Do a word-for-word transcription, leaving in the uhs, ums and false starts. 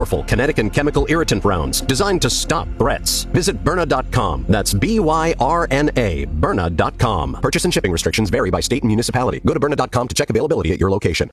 Powerful kinetic and chemical irritant rounds designed to stop threats. Visit Byrna dot com. That's B Y R N A, Byrna dot com. Purchase and shipping restrictions vary by state and municipality. Go to Byrna dot com to check availability at your location.